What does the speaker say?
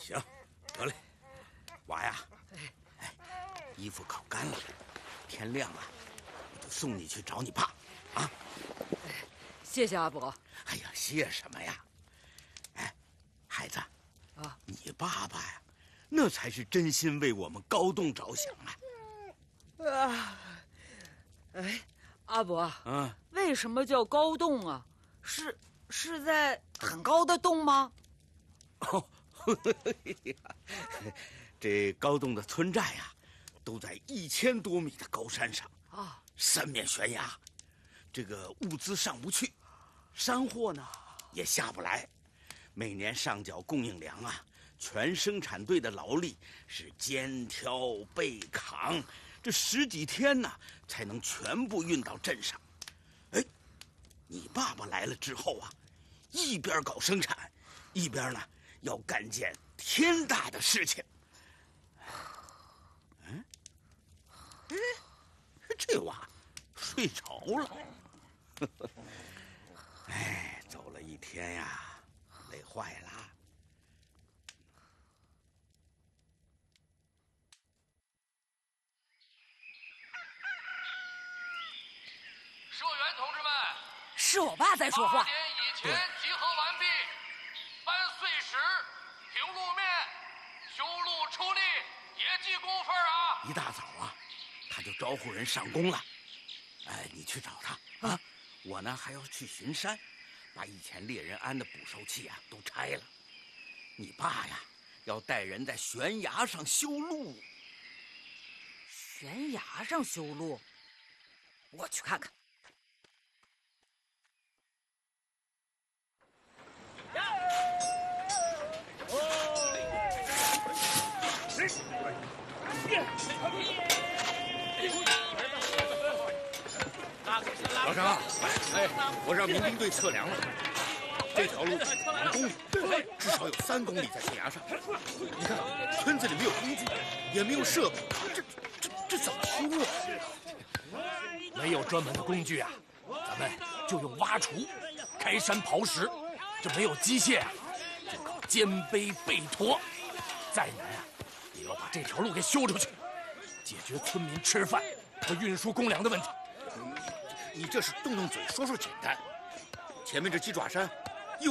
行，得嘞，娃呀，哎，衣服烤干了，天亮了，我就送你去找你爸，啊。 谢谢阿伯。 哎呀，谢什么呀？哎，孩子，啊，你爸爸呀，那才是真心为我们高栋着想啊。 啊，哎，阿伯，为什么叫高洞啊？是在很高的洞吗？ 哦，这高洞的村寨呀，都在1000多米的高山上啊，三面悬崖，这个物资上不去，山货呢也下不来，每年上缴供应粮啊，全生产队的劳力是肩挑背扛，这10几天呢才能全部运到镇上。哎，你爸爸来了之后啊，一边搞生产，一边呢要干件天大的事情。这娃睡着了。哎，走了一天呀，累坏了。 社员同志们， 是我爸在说话。 8点以前集合完毕，搬碎石、平路面、修路出力，别记工分啊！ 一大早啊，他就招呼人上工了。哎，你去找他啊！我呢还要去巡山，把以前猎人安的捕兽器啊都拆了。你爸呀，要带人在悬崖上修路。 悬崖上修路？我去看看。 老张，哎，我让民兵队测量了，这条路5公里，至少有3公里在悬崖上。你看，村子里没有工具，也没有设备，这怎么修啊？ 没有专门的工具啊，咱们就用挖锄、开山刨石。这没有机械啊，就靠肩背背驮。再难啊，也要把这条路给修出去，解决村民吃饭和运输公粮的问题。 你这是动动嘴说说简单，前面这鸡爪山